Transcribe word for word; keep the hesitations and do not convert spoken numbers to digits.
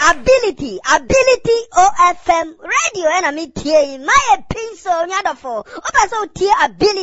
ability, ability O F M radio and a me tie my pencil nyadofo. Opa so tie ability